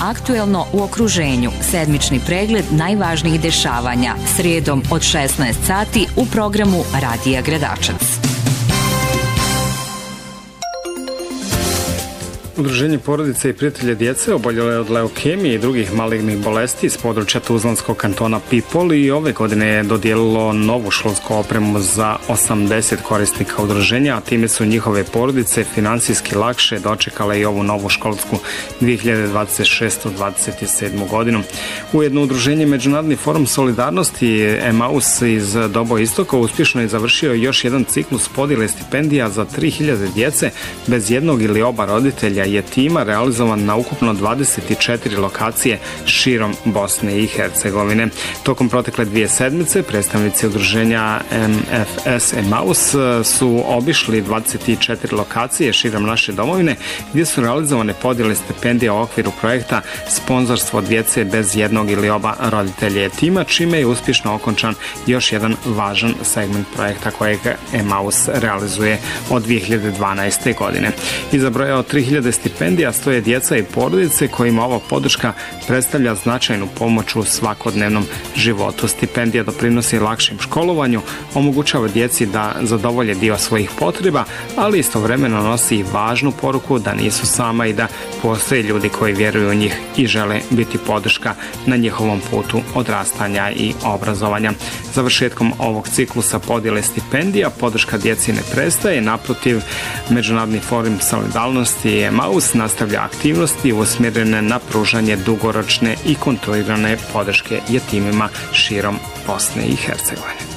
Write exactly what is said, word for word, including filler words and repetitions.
Aktuelno u okruženju, sedmični pregled najvažnijih dešavanja, srijedom od šesnaest sati u programu Radija Gradačac. Udruženje porodice i prijatelje djece oboljele od leukemije i drugih malignih bolesti iz područja Tuzlanskog kantona Pipol i ove godine je dodijelilo novu školsku opremu za osamdeset korisnika udruženja, a time su njihove porodice finansijski lakše dočekale i ovu novu školsku dvije hiljade dvadeset šeste dvadeset sedme. godinu. Ujedno udruženje Međunarodni forum solidarnosti Emaus iz Dobo Istoka uspješno je završio još jedan ciklus podjele stipendija za tri hiljade djece bez jednog ili oba roditelja jetima realizovan na ukupno dvadeset četiri lokacije širom Bosne i Hercegovine. Tokom protekle dvije sedmice predstavnici udruženja M F S Emaus su obišli dvadeset četiri lokacije širom naše domovine gdje su realizovane podjele stipendija u okviru projekta Sponzorstvo djece bez jednog ili oba roditelja jetima, čime je uspješno okončan još jedan važan segment projekta kojeg Emaus realizuje od dvije hiljade dvanaeste. godine. Iza broja od tri hiljade stipendija stoje djeca i porodice kojima ova podrška predstavlja značajnu pomoć u svakodnevnom životu. Stipendija doprinosi lakšem školovanju, omogućava djeci da zadovolje dio svojih potreba, ali istovremeno nosi i važnu poruku da nisu sama i da postoje ljudi koji vjeruju u njih i žele biti podrška na njihovom putu odrastanja i obrazovanja. Završetkom ovog ciklusa podjele stipendija podrška djeci ne prestaje, naprotiv, Međunarodni forum solidarnosti Emaus nastavlja aktivnosti usmjerene na pružanje dugoročne i kontrolirane podrške jetimima širom Bosne i Hercegovine.